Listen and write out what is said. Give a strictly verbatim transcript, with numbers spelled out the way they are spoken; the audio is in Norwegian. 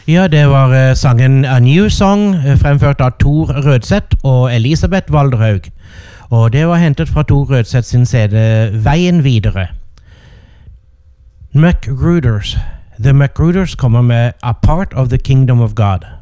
Ja, det var uh, sangen A New Song, uh, fremført av Tor Rødseth og Elisabeth Valderhaug. Og det var hentet fra Tor Rødseth sin C D Veien videre. McGruders. The McGruders kommer med A Part of the Kingdom of God.